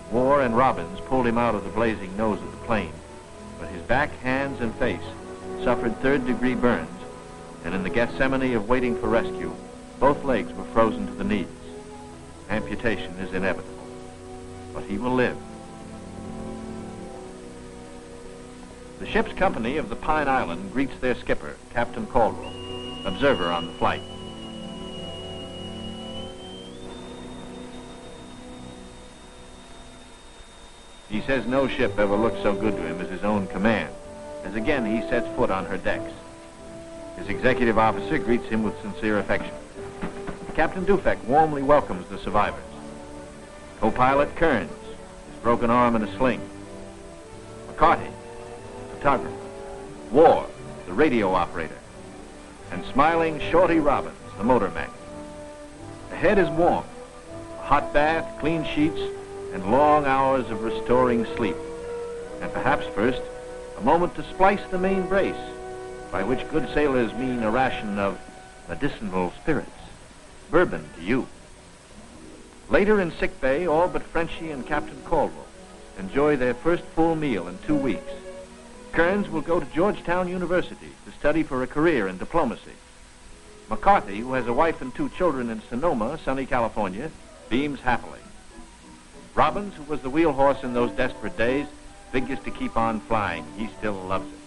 War and Robbins pulled him out of the blazing nose of the plane, but his back, hands, and face suffered third-degree burns, and in the Gethsemane of waiting for rescue, both legs were frozen to the knees. Amputation is inevitable, but he will live. The ship's company of the Pine Island greets their skipper, Captain Caldwell, observer on the flight. He says no ship ever looked so good to him as his own command, as again he sets foot on her decks. His executive officer greets him with sincere affection. Captain Dufek warmly welcomes the survivors. Co-pilot Kearns, his broken arm in a sling. McCarty, photographer. War, the radio operator. And smiling Shorty Robbins, the motor mech. The head is warm. A hot bath, clean sheets, and long hours of restoring sleep. And perhaps first, a moment to splice the main brace, by which good sailors mean a ration of medicinal spirits. Bourbon to you. Later in sickbay, all but Frenchie and Captain Caldwell enjoy their first full meal in 2 weeks. Kearns will go to Georgetown University to study for a career in diplomacy. McCarthy, who has a wife and 2 children in Sonoma, sunny California, beams happily. Robbins, who was the wheel horse in those desperate days, figures to keep on flying. He still loves it.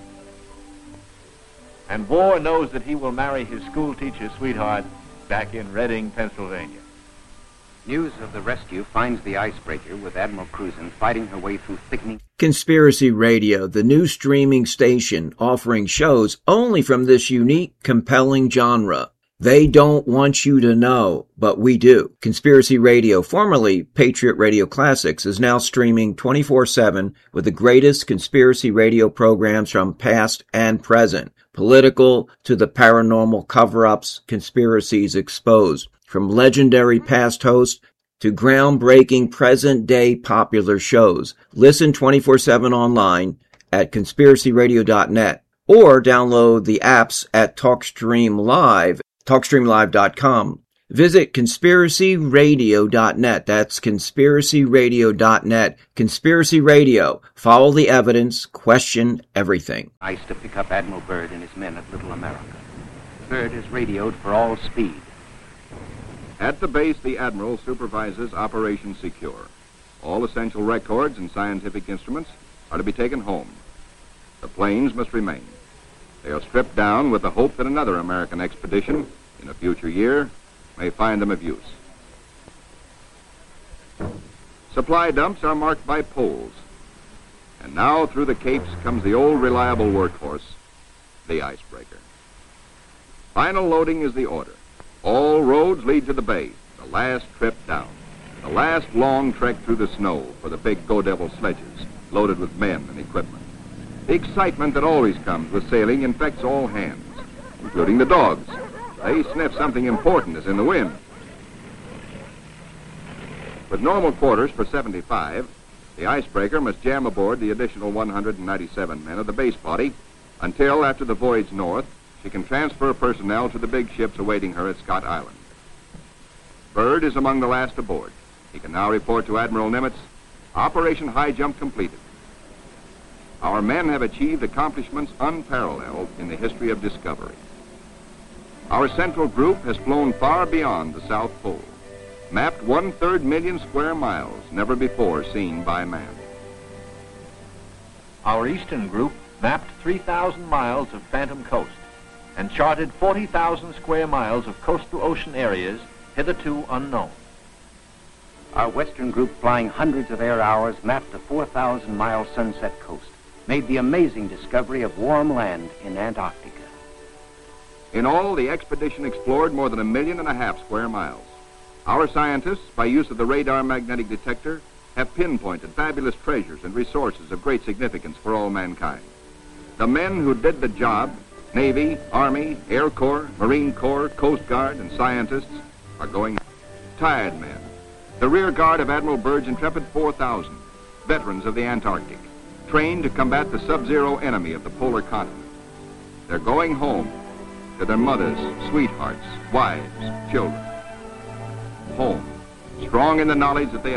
And War knows that he will marry his school teacher sweetheart back in Reading, Pennsylvania. News of the rescue finds the icebreaker with Admiral Cruzen fighting her way through thickening. Conspiracy Radio, the new streaming station offering shows only from this unique, compelling genre. They don't want you to know, but we do. Conspiracy Radio, formerly Patriot Radio Classics, is now streaming 24/7 with the greatest conspiracy radio programs from past and present. Political to the paranormal cover-ups, conspiracies exposed. From legendary past hosts to groundbreaking present-day popular shows. Listen 24/7 online at conspiracyradio.net or download the apps at TalkStreamLive.com. Visit conspiracyradio.net. That's conspiracyradio.net. Conspiracy Radio. Follow the evidence. Question everything. Ice to pick up Admiral Byrd and his men at Little America. Byrd is radioed for all speed. At the base, the Admiral supervises Operation Secure. All essential records and scientific instruments are to be taken home. The planes must remain. They are stripped down with the hope that another American expedition in a future year may find them of use. Supply dumps are marked by poles. And now through the capes comes the old reliable workhorse, the icebreaker. Final loading is the order. All roads lead to the bay, the last trip down, the last long trek through the snow for the big Go Devil sledges loaded with men and equipment. The excitement that always comes with sailing infects all hands, including the dogs. They sniff something important is in the wind. With normal quarters for 75, the icebreaker must jam aboard the additional 197 men of the base body until, after the voyage north, she can transfer personnel to the big ships awaiting her at Scott Island. Byrd is among the last aboard. He can now report to Admiral Nimitz, Operation High Jump completed. Our men have achieved accomplishments unparalleled in the history of discovery. Our central group has flown far beyond the South Pole, mapped 1/3 million square miles never before seen by man. Our eastern group mapped 3,000 miles of phantom coast and charted 40,000 square miles of coastal ocean areas hitherto unknown. Our western group, flying hundreds of air hours, mapped the 4,000-mile Sunset Coast, made the amazing discovery of warm land in Antarctica. In all, the expedition explored more than 1.5 million square miles. Our scientists, by use of the radar magnetic detector, have pinpointed fabulous treasures and resources of great significance for all mankind. The men who did the job, Navy, Army, Air Corps, Marine Corps, Coast Guard, and scientists, are going tired men. The rear guard of Admiral Byrd's intrepid 4,000, veterans of the Antarctic, trained to combat the sub-zero enemy of the polar continent. They're going home to their mothers, sweethearts, wives, children. Home, strong in the knowledge that they